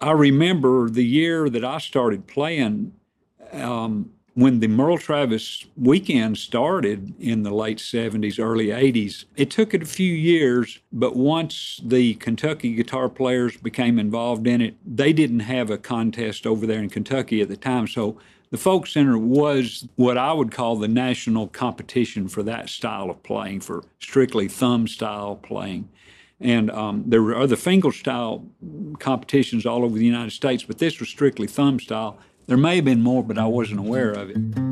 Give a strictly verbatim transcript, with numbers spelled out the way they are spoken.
I remember the year that I started playing, um, when the Merle Travis weekend started in the late seventies, early eighties. It took it a few years, but once the Kentucky guitar players became involved in it, they didn't have a contest over there in Kentucky at the time. So the Folk Center was what I would call the national competition for that style of playing, for strictly thumb style playing. And um, there were other fingerstyle competitions all over the United States, but this was strictly thumb style. There may have been more, but I wasn't aware of it.